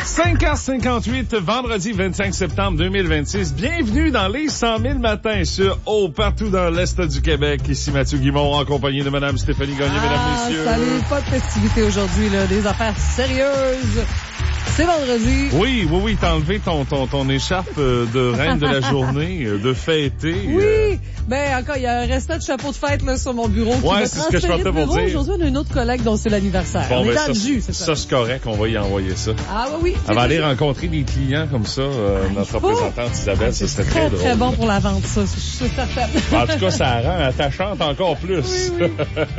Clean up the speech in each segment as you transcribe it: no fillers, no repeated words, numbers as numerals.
5h58, vendredi 25 septembre 2026. Bienvenue dans les 100 000 matins sur partout dans l'Est du Québec. Ici Mathieu Guimond en compagnie de Madame Stéphanie Gagné, mesdames, messieurs. Salut, pas de festivités aujourd'hui, là, des affaires sérieuses. C'est vendredi. Oui, t'as enlevé ton écharpe de reine de la journée, de fêter. Oui, encore, il y a un restant de chapeau de fête là sur mon bureau. Ouais, c'est ce que je partais pour dire. Aujourd'hui, on a une autre collègue dont c'est l'anniversaire. Bon, on est dans ça, le jus, c'est ça. Ça, c'est correct, on va y envoyer ça. Ah oui. Elle va aller rencontrer des clients comme ça, notre représentante Isabelle, ça serait très drôle. Très bon pour la vente, ça, je suis certaine. En tout cas, ça rend attachante encore plus. Oui.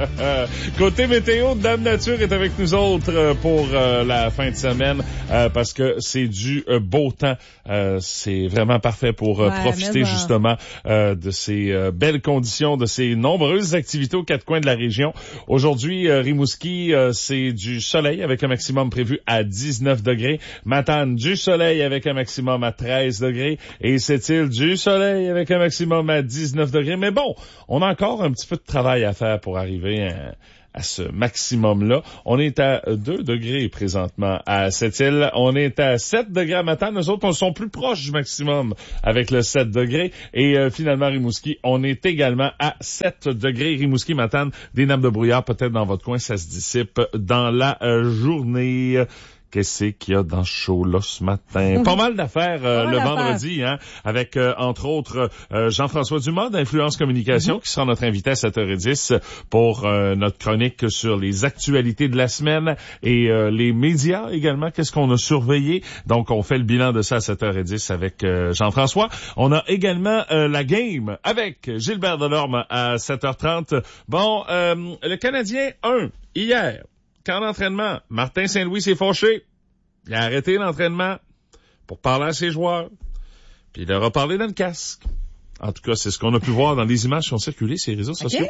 Côté météo, Dame Nature est avec nous autres pour la fin de semaine parce que c'est du beau temps. C'est vraiment parfait pour profiter justement de ces belles conditions, de ces nombreuses activités aux quatre coins de la région. Aujourd'hui, Rimouski, c'est du soleil avec un maximum prévu à 19 degrés. Matane, du soleil avec un maximum à 13 degrés. Et Sept-Îles, du soleil avec un maximum à 19 degrés. Mais bon, on a encore un petit peu de travail à faire pour arriver à ce maximum-là. On est à 2 degrés présentement à Sept-Îles. On est à 7 degrés à Matane. Nous autres, on sont plus proches du maximum avec le 7 degrés. Et finalement, Rimouski, on est également à 7 degrés. Rimouski, Matane, des nappes de brouillard peut-être dans votre coin, ça se dissipe dans la journée. Qu'est-ce qu'il y a dans ce show-là ce matin? Pas mal d'affaires le vendredi, hein, avec entre autres Jean-François Dumas d'Influence Communication qui sera notre invité à 7h10 pour notre chronique sur les actualités de la semaine et les médias également. Qu'est-ce qu'on a surveillé? Donc, on fait le bilan de ça à 7h10 avec Jean-François. On a également la game avec Gilbert Delorme à 7h30. Bon, le Canadien 1, hier. Camp d'entraînement, Martin Saint-Louis s'est fâché. Il a arrêté l'entraînement pour parler à ses joueurs. Puis il leur a parlé dans le casque. En tout cas, c'est ce qu'on a pu voir dans les images qui ont circulé sur les réseaux sociaux.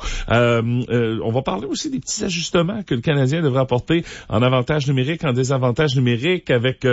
On va parler aussi des petits ajustements que le Canadien devrait apporter en avantage numérique, en désavantage numérique, avec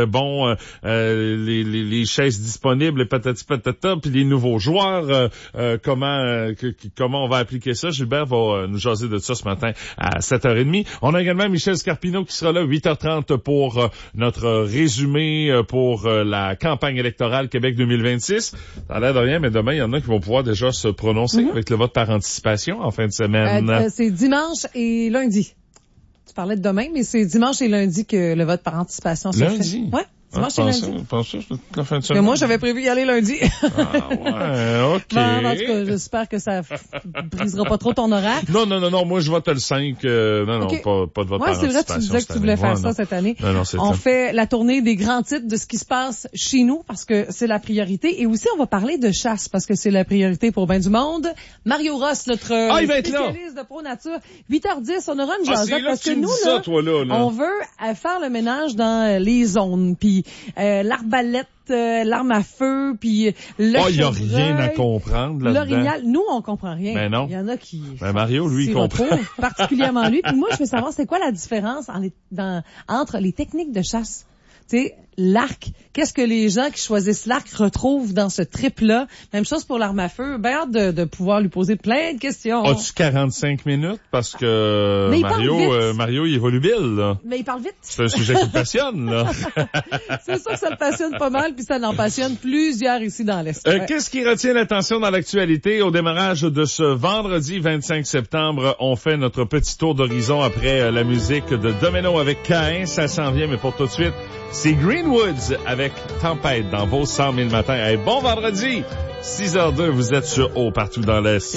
les chaises disponibles, les patati patata, puis les nouveaux joueurs. Comment on va appliquer ça? Gilbert va nous jaser de ça ce matin à 7h30. On a également Michel Scarpino qui sera là 8h30 pour notre résumé pour la campagne électorale Québec 2026. Ça a l'air de rien, mais demain, il y en a qui vont pouvoir déjà se prononcer avec le vote par anticipation en fin de semaine. C'est dimanche et lundi. Tu parlais de demain, mais c'est dimanche et lundi que le vote par anticipation se fait. Lundi? Ouais. Dimanche et lundi. Pensez la fin de semaine. Moi, j'avais prévu y aller lundi. OK. Bon, en tout cas, j'espère que ça brisera pas trop ton horaire. Non, moi, je vote le 5. Pas de vote par anticipation. C'est vrai, tu disais que tu voulais faire ça cette année. Non, on fait la tournée des grands titres de ce qui se passe chez nous parce que c'est la priorité. Et aussi, on va parler de chasse parce que c'est la priorité pour bien du monde. Mario Ross, notre spécialiste de Pro Nature. 8h10, on aura une jasette parce que nous, on veut faire le ménage dans les zones. Puis l'arbalète, l'arme à feu, puis le chevreuil. Il y a rien à comprendre là-dedans. L'orignal, nous, on comprend rien. Mais non. Il y en a qui... Mario, lui, il comprend. Particulièrement lui. Puis moi, je veux savoir, c'est quoi la différence entre les techniques de chasse? Tu sais, l'arc. Qu'est-ce que les gens qui choisissent l'arc retrouvent dans ce trip-là? Même chose pour l'arme à feu. Ben hâte de pouvoir lui poser plein de questions. As-tu 45 minutes? Parce que Mario, il est volubile, là. Mais il parle vite. C'est un sujet qui le passionne, là. C'est sûr que ça le passionne pas mal, puis ça en passionne plusieurs ici dans l'Est. Qu'est-ce qui retient l'attention dans l'actualité? Au démarrage de ce vendredi 25 septembre, on fait notre petit tour d'horizon après la musique de Domino avec Caïn. Ça s'en vient, mais pour tout de suite, c'est Greenwoods avec Tempête dans vos 100 000 matins. Bon vendredi, 6h02, vous êtes sur partout dans l'Est.